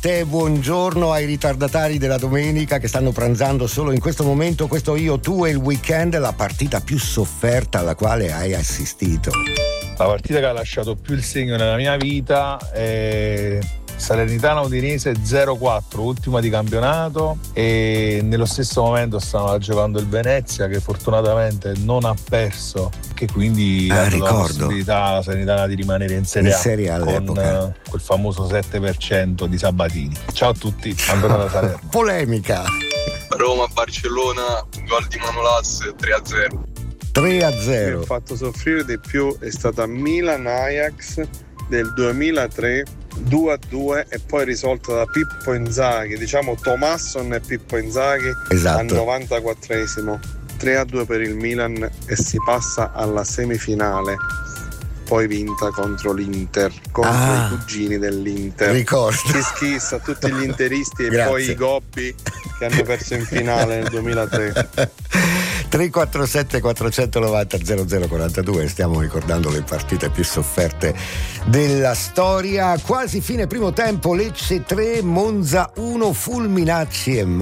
te buongiorno ai ritardatari della domenica che stanno pranzando solo in questo momento. Questo Io, tu e il weekend, la partita più sofferta alla quale hai assistito. La partita che ha lasciato più il segno nella mia vita è Salernitana Udinese 0-4, ultima di campionato, e nello stesso momento stava giocando il Venezia che fortunatamente non ha perso, che quindi ha dato la possibilità alla Salernitana di rimanere in Serie A con quel famoso 7% di Sabatini. Ciao a tutti, Andrea da Salerno. Polemica. Roma-Barcellona, gol di Manolas 3-0. 3-0. Mi ha fatto soffrire di più è stata Milan-Ajax del 2003, 2-2, e poi risolta da Pippo Inzaghi, diciamo Tomasson e Pippo Inzaghi, esatto, al 94esimo. 3-2 per il Milan e si passa alla semifinale, poi vinta contro l'Inter, contro i cugini dell'Inter. Ricordo. Schis a tutti gli interisti e poi i Gobbi che hanno perso in finale nel 2003. 347 490 0042, stiamo ricordando le partite più sofferte della storia. Quasi fine primo tempo, Lecce 3, Monza 1, Fulminacci e